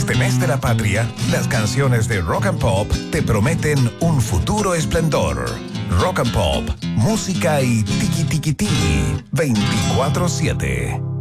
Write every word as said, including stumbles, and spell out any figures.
este mes de la patria, las canciones de Rock and Pop te prometen un futuro esplendor. Rock and Pop, música y tiki tiki tiki veinticuatro siete.